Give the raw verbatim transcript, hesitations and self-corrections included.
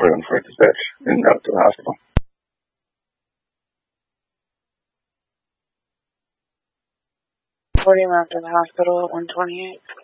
for them for dispatch and out to the hospital. Forty after the hospital at one twenty-eight.